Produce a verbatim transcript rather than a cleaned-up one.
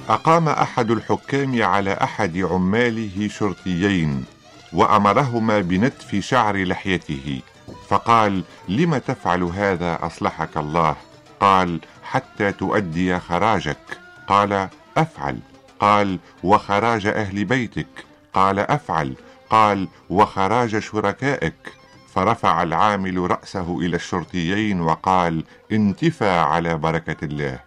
أقام أحد الحكام على أحد عماله شرطيين وأمرهما بنتف شعر لحيته، فقال: لم تفعل هذا أصلحك الله؟ قال: حتى تؤدي خراجك. قال: أفعل. قال: وخراج أهل بيتك؟ قال: أفعل. قال: وخراج شركائك؟ فرفع العامل رأسه إلى الشرطيين وقال: انتفى على بركة الله.